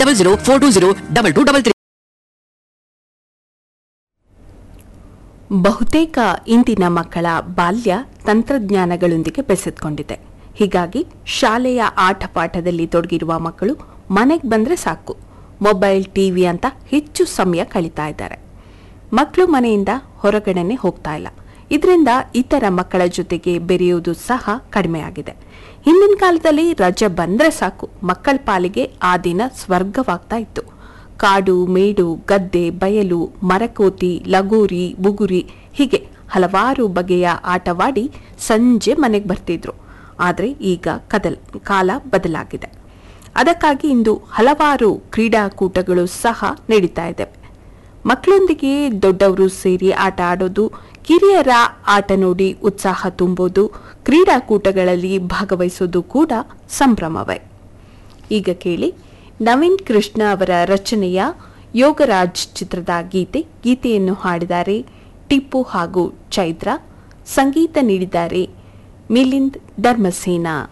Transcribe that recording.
9042022233. ಬಹುತೇಕ ಇಂದಿನ ಮಕ್ಕಳ ಬಾಲ್ಯ ತಂತ್ರಜ್ಞಾನಗಳೊಂದಿಗೆ ಬೆಸೆದುಕೊಂಡಿದೆ. ಹೀಗಾಗಿ ಶಾಲೆಯ ಆಟಪಾಠದಲ್ಲಿ ತೊಡಗಿರುವ ಮಕ್ಕಳು ಮನೆಗೆ ಬಂದರೆ ಸಾಕು, ಮೊಬೈಲ್ ಟಿವಿ ಅಂತ ಹೆಚ್ಚು ಸಮಯ ಕಳೀತಾ ಇದ್ದಾರೆ. ಮಕ್ಕಳು ಮನೆಯಿಂದ ಹೊರಗಡೆನೆ ಹೋಗ್ತಾ ಇಲ್ಲ. ಇದರಿಂದ ಇತರ ಮಕ್ಕಳ ಜೊತೆಗೆ ಬೆರೆಯುವುದು ಸಹ ಕಡಿಮೆಯಾಗಿದೆ. ಹಿಂದಿನ ಕಾಲದಲ್ಲಿ ರಜೆ ಬಂದರೆ ಸಾಕು, ಮಕ್ಕಳ ಪಾಲಿಗೆ ಆ ದಿನ ಸ್ವರ್ಗವಾಗ್ತಾ ಇತ್ತು. ಕಾಡು ಮೇಡು ಗದ್ದೆ ಬಯಲು ಮರಕೋತಿ ಲಗೋರಿ ಬುಗುರಿ ಹೀಗೆ ಹಲವಾರು ಬಗೆಯ ಆಟವಾಡಿ ಸಂಜೆ ಮನೆಗೆ ಬರ್ತಿದ್ರು. ಆದರೆ ಈಗ ಕಾಲ ಬದಲಾಗಿದೆ. ಅದಕ್ಕಾಗಿ ಇಂದು ಹಲವಾರು ಕ್ರೀಡಾಕೂಟಗಳು ಸಹ ನಡೀತಾ ಇದ್ದಾವೆ. ಮಕ್ಕಳೊಂದಿಗೆ ದೊಡ್ಡವರು ಸೇರಿ ಆಟ ಆಡೋದು, ಕಿರಿಯರ ಆಟ ನೋಡಿ ಉತ್ಸಾಹ ತುಂಬೋದು, ಕ್ರೀಡಾಕೂಟಗಳಲ್ಲಿ ಭಾಗವಹಿಸೋದು ಕೂಡ ಸಂಭ್ರಮವೇ. ಈಗ ಕೇಳಿ ನವೀನ್ ಕೃಷ್ಣ ಅವರ ರಚನೆಯ ಯೋಗರಾಜ್ ಚಿತ್ರದ ಗೀತೆಯನ್ನು ಹಾಡಿದ್ದಾರೆ ಟಿಪ್ಪು ಹಾಗೂ ಚೈತ್ರ, ಸಂಗೀತ ನೀಡಿದ್ದಾರೆ ಮಿಲಿಂದ್ ಧರ್ಮಸೇನಾ.